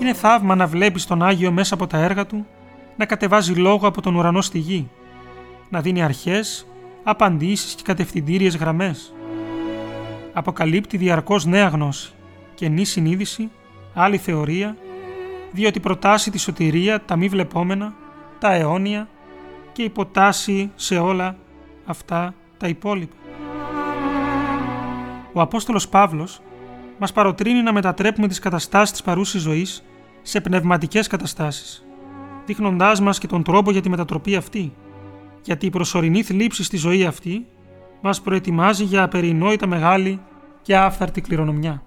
Είναι θαύμα να βλέπεις τον Άγιο μέσα από τα έργα του να κατεβάζει λόγο από τον ουρανό στη γη, να δίνει αρχές, απαντήσεις και κατευθυντήριες γραμμές. Αποκαλύπτει διαρκώς νέα γνώση, καινή συνείδηση, άλλη θεωρία, διότι προτάσει τη σωτηρία, τα μη βλεπόμενα, τα αιώνια και υποτάσσει σε όλα αυτά τα υπόλοιπα. Ο Απόστολος Παύλος μας παροτρύνει να μετατρέπουμε τις καταστάσεις της παρούσης ζωής σε πνευματικές καταστάσεις, δείχνοντάς μας και τον τρόπο για τη μετατροπή αυτή, γιατί η προσωρινή θλίψη στη ζωή αυτή μας προετοιμάζει για απερινόητα μεγάλη και άφθαρτη κληρονομιά.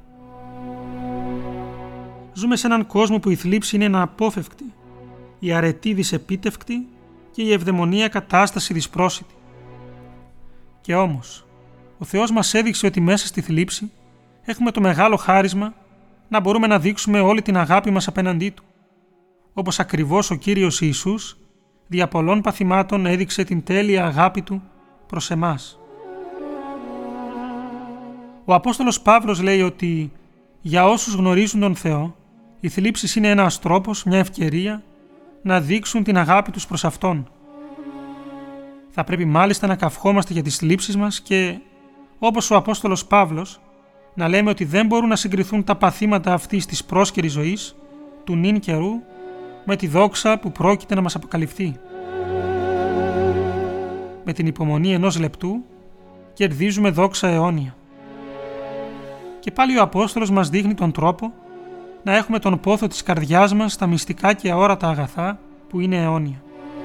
Ζούμε σε έναν κόσμο που η θλίψη είναι αναπόφευκτη, η αρετή δυσεπίτευκτη και η ευδαιμονία κατάσταση δυσπρόσιτη. Και όμως, ο Θεός μας έδειξε ότι μέσα στη θλίψη έχουμε το μεγάλο χάρισμα να μπορούμε να δείξουμε όλη την αγάπη μας απέναντί Του, όπως ακριβώς ο Κύριος Ιησούς δια πολλών παθημάτων έδειξε την τέλεια αγάπη Του προς εμάς. Ο Απόστολος Παύλος λέει ότι για όσους γνωρίζουν τον Θεό, η θλίψη είναι ένας τρόπος, μια ευκαιρία να δείξουν την αγάπη τους προς Αυτόν. Θα πρέπει μάλιστα να καυχόμαστε για τις θλίψεις μας και, όπως ο Απόστολος Παύλος, να λέμε ότι δεν μπορούν να συγκριθούν τα παθήματα αυτής της πρόσκαιρης ζωής, του νυν καιρού, με τη δόξα που πρόκειται να μας αποκαλυφθεί. Με την υπομονή ενός λεπτού κερδίζουμε δόξα αιώνια. Και πάλι ο Απόστολος μας δείχνει τον τρόπο να έχουμε τον πόθο της καρδιάς μας στα μυστικά και αόρατα αγαθά που είναι αιώνια.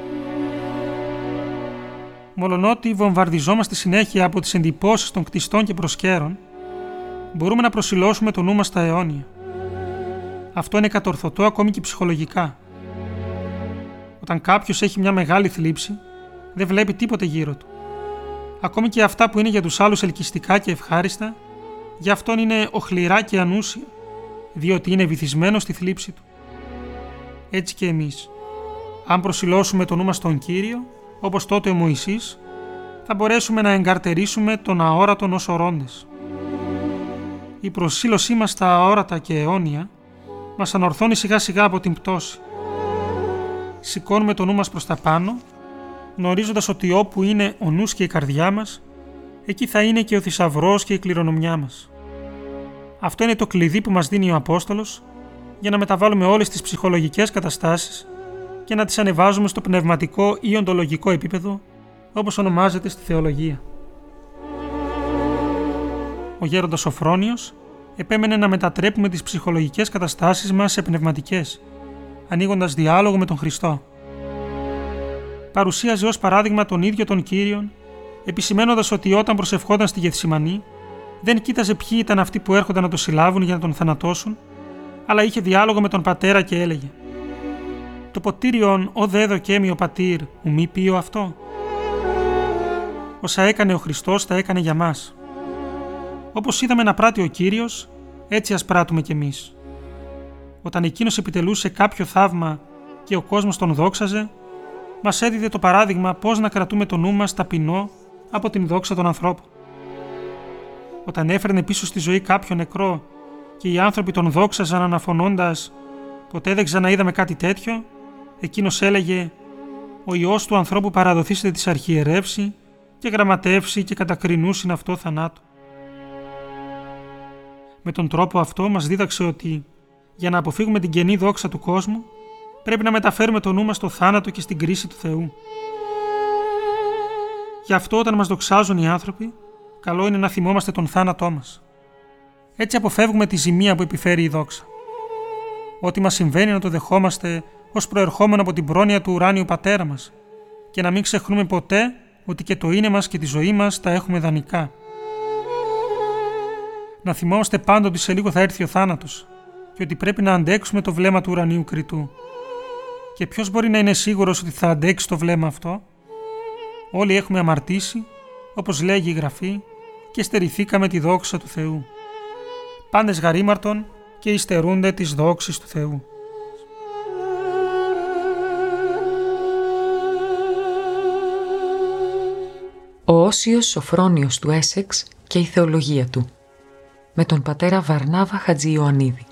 Μολονότι βομβαρδιζόμαστε συνέχεια από τις εντυπώσεις των κτιστών και προσκέρων, μπορούμε να προσιλώσουμε το νου μας στα αιώνια. Αυτό είναι κατορθωτό ακόμη και ψυχολογικά. Όταν κάποιος έχει μια μεγάλη θλίψη, δεν βλέπει τίποτε γύρω του. Ακόμη και αυτά που είναι για τους άλλους ελκυστικά και ευχάριστα, για αυτόν είναι οχληρά και ανούσια, διότι είναι βυθισμένο στη θλίψη του. Έτσι και εμείς, αν προσιλώσουμε το νου μας στον Κύριο, όπως τότε ο Μωυσής, θα μπορέσουμε να εγκαρτερίσουμε τον αόρατον ως ορώντες. Η προσήλωσή μας στα αόρατα και αιώνια μας ανορθώνει σιγά σιγά από την πτώση. Σηκώνουμε το νου μας προς τα πάνω, γνωρίζοντας ότι όπου είναι ο νους και η καρδιά μας, εκεί θα είναι και ο θησαυρός και η κληρονομιά μας. Αυτό είναι το κλειδί που μας δίνει ο Απόστολος για να μεταβάλουμε όλες τις ψυχολογικές καταστάσεις και να τις ανεβάζουμε στο πνευματικό ή οντολογικό επίπεδο, όπως ονομάζεται στη θεολογία. Ο γέροντας Σοφρόνιος επέμενε να μετατρέπουμε τις ψυχολογικές καταστάσεις μας σε πνευματικές, ανοίγοντας διάλογο με τον Χριστό. Παρουσίαζε ως παράδειγμα τον ίδιο τον Κύριον, επισημαίνοντας ότι όταν προσευχόταν στη Γεθσιμανή, δεν κοίταζε ποιοι ήταν αυτοί που έρχονταν να το συλλάβουν για να τον θανατώσουν, αλλά είχε διάλογο με τον Πατέρα και έλεγε «Το ποτήριον ο δε δοκέμει ο πατήρ, ου μη πείω αυτό». Όσα έκανε ο Χριστός τα έκανε για μας. Όπως είδαμε να πράττει ο Κύριος, έτσι ας πράττουμε κι εμείς. Όταν εκείνος επιτελούσε κάποιο θαύμα και ο κόσμος τον δόξαζε, μας έδιδε το παράδειγμα πώς να κρατούμε το νου μας ταπεινό από την δόξα των ανθρώπων. Όταν έφερνε πίσω στη ζωή κάποιο νεκρό και οι άνθρωποι τον δόξαζαν αναφωνώντας «Ποτέ δεν ξαναείδαμε κάτι τέτοιο», εκείνος έλεγε «Ο Υιός του ανθρώπου παραδοθήσεται της αρχιερεύσει και γραμματεύσει και κατακρινούσιν αυτό θανάτου». Με τον τρόπο αυτό μας δίδαξε ότι για να αποφύγουμε την κενή δόξα του κόσμου πρέπει να μεταφέρουμε το νου μας στο θάνατο και στην κρίση του Θεού. Γι' αυτό όταν μας δοξάζουν οι άνθρωποι, καλό είναι να θυμόμαστε τον θάνατό μας. Έτσι αποφεύγουμε τη ζημία που επιφέρει η δόξα. Ό,τι μας συμβαίνει να το δεχόμαστε ως προερχόμενο από την πρόνοια του ουράνιου Πατέρα μας και να μην ξεχνούμε ποτέ ότι και το είναι μας και τη ζωή μας τα έχουμε δανεικά. Να θυμόμαστε πάντοτε ότι σε λίγο θα έρθει ο θάνατος και ότι πρέπει να αντέξουμε το βλέμμα του ουρανίου κριτού. Και ποιος μπορεί να είναι σίγουρος ότι θα αντέξει το βλέμμα αυτό? Όλοι έχουμε αμαρτήσει, όπως λέγει η Γραφή, και στερηθήκαμε τη δόξα του Θεού. Πάντες γαρήμαρτον και υστερούνται της δόξης του Θεού. Ο Όσιος Σοφρόνιος του Έσεξ και η θεολογία του, με τον πατέρα Βαρνάβα Χατζη Ιωαννίδη.